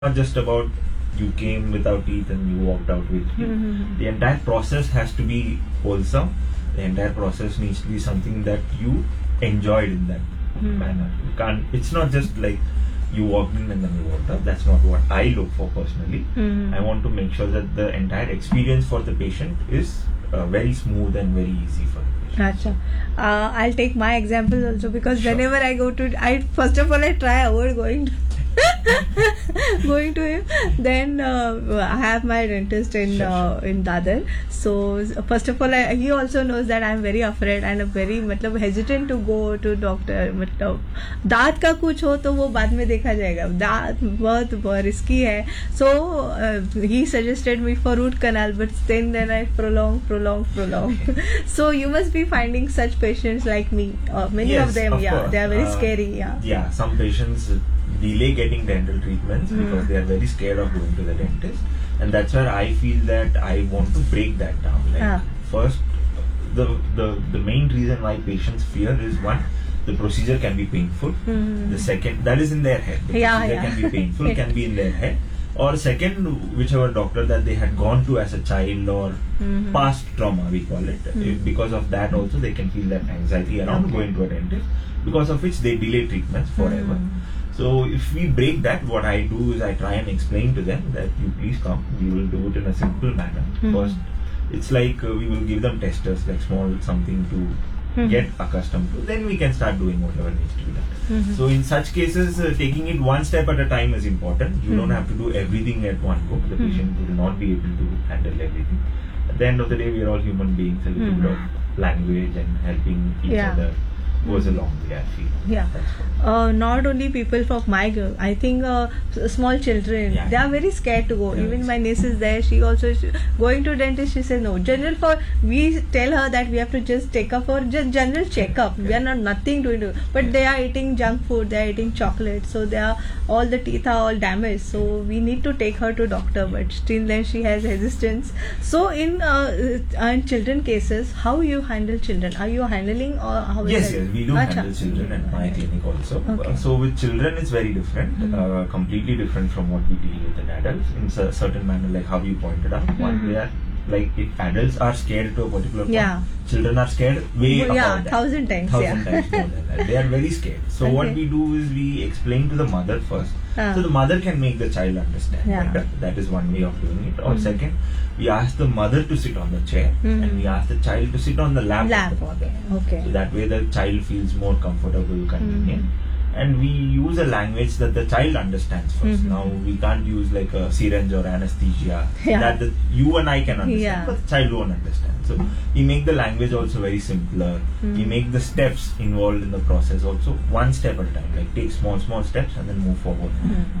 not just about you came without teeth and you walked out with teeth. The entire process has to be wholesome. The entire process needs to be something that you enjoyed in that manner. You can't. It's not just like you walked in and then you walked out. That's not what I look for personally. I want to make sure that the entire experience for the patient is very smooth and very easy for the patient. Acha. I'll take my example also, because whenever I go to, first of all I try avoid going to going to him. Then I have my dentist in Dadar. So first of all, he also knows that I'm very afraid and very hesitant to go to doctor. दांत का कुछ हो तो वो बाद में देखा जाएगा, दांत बहुत risky है. So he suggested me for root canal, but then I prolong. So you must be finding such patients like me. Many Yes, of them, course. they are very scary. Yeah, some patients delay getting dental treatments because they are very scared of going to the dentist, and that's where I feel that I want to break that down. Like first, the main reason why patients fear is, one, the procedure can be painful. The second, that is in their head. The procedure can be painful, can be in their head. Or second, whichever doctor that they had gone to as a child or past trauma, we call it. Because of that also they can feel that anxiety around going to a dentist, because of which they delay treatments forever. So if we break that, what I do is I try and explain to them that you please come, we will do it in a simple manner. First, it's like we will give them testers, like small something to get accustomed to. Then we can start doing whatever needs to be done. So in such cases, taking it one step at a time is important. You don't have to do everything at one go. The patient will not be able to handle everything. At the end of the day, we are all human beings. A little bit of language and helping each other goes a long way, I feel. Not only people of my girl, I think small children, they are very scared to go. Even my niece is there, she also going to dentist, she says no. We tell her that we have to just take her for just general checkup. We are not nothing doing to, but they are eating junk food, they are eating chocolate, so they are, all the teeth are all damaged, so we need to take her to doctor, but still then she has resistance. So in children cases, how you handle children? Are you handling, or how is Yes, we do handle children at my clinic also. So with children it's very different, completely different from what we deal with in adults in a certain manner, like how you pointed out. One, they are like, if adults are scared to a particular point, children are scared way above that. 1,000 times. 1,000 times more than that. They are very scared. So what we do is we explain to the mother first. So the mother can make the child understand better. That is one way of doing it. Or second, we ask the mother to sit on the chair and we ask the child to sit on the lap of the mother. So that way the child feels more comfortable, convenient. And we use a language that the child understands first. Now we can't use like a syringe or anesthesia that you and I can understand, but the child won't understand. So we make the language also very simpler. We make the steps involved in the process also one step at a time. Like take small steps and then move forward.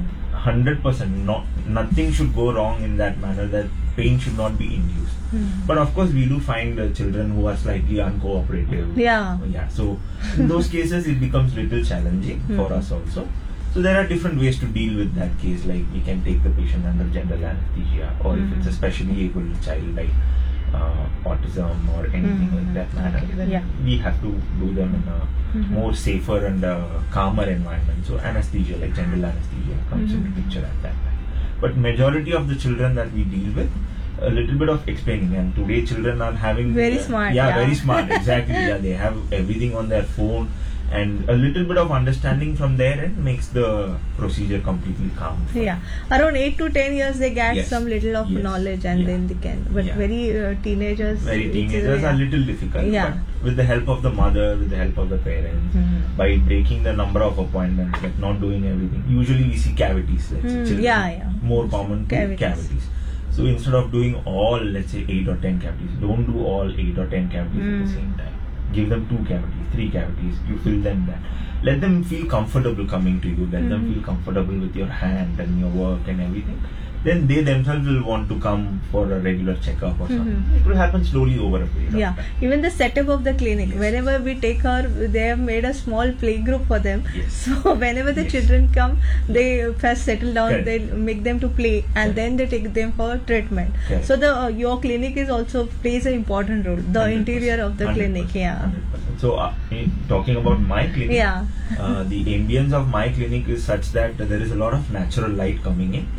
100%, nothing should go wrong in that manner. That pain should not be induced. But of course, we do find children who are slightly uncooperative. So in those cases, it becomes little challenging for us also. So there are different ways to deal with that case. Like we can take the patient under general anesthesia, or if it's a specially able child like autism or anything like that manner, we have to do them in a more safer and calmer environment. So anesthesia, like general anesthesia, comes into picture at that time. But majority of the children that we deal with, a little bit of explaining, and today children are having very smart. Very smart, exactly. They have everything on their phone, and a little bit of understanding from their end makes the procedure completely calm. Around 8 to 10 years they get some little of knowledge, and then they can. But very teenagers are a little difficult. But with the help of the mother, with the help of the parents, by breaking the number of appointments, like not doing everything. Usually we see cavities. Let's say children, more common cavities. So instead of doing all, let's say 8 or 10 cavities, don't do all 8 or 10 cavities at the same time. Give them 2 cavities, 3 cavities, you fill them that. Let them feel comfortable coming to you, let them feel comfortable with your hand and your work and everything. then they themselves will want to come for a regular checkup or something. It will happen slowly over a period Yeah, of time. even the setup of the clinic, Yes. whenever we take her, they have made a small play group for them. Yes. So whenever the Yes. children come, they first settle down, Correct. they make them to play, and Correct. then they take them for treatment. Correct. So the your clinic is also plays an important role. The 100%, interior of the 100%, clinic, yeah. 100%. So, talking about my clinic, Yeah. the ambience of my clinic is such that there is a lot of natural light coming in.